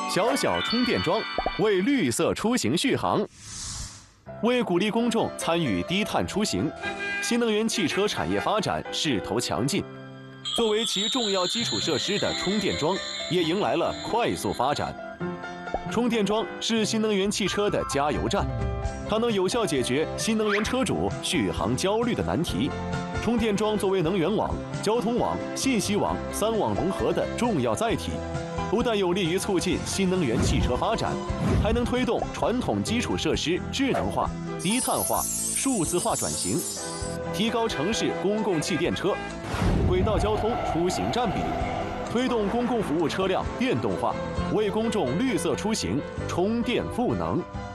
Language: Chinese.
小小充电桩为绿色出行续航。为鼓励公众参与低碳出行，新能源汽车产业发展势头强劲。作为其重要基础设施的充电桩，也迎来了快速发展。充电桩是新能源汽车的加油站，它能有效解决新能源车主续航焦虑的难题。充电桩作为能源网、交通网、信息网3网融合的重要载体，不但有利于促进新能源汽车发展，还能推动传统基础设施智能化、低碳化、数字化转型，提高城市公共汽电车、轨道交通出行占比，推动公共服务车辆电动化，为公众绿色出行充电赋能。